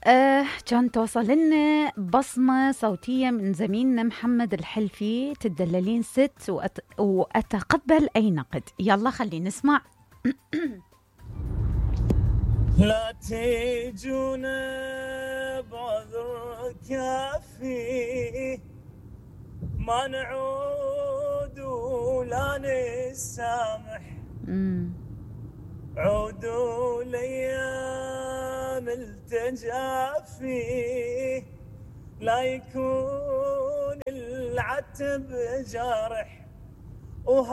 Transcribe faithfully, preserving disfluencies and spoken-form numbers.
آه كان توصل لنا بصمة صوتية من زميلنا محمد الحلفي، تدللين ست وأت... وأتقبل أي نقد. يلا خلينا نسمع. لا تجون بعذر كافي، ما نعود ولا نسامح. عودوا لأيام التجافي، لا يكون العتب جارح.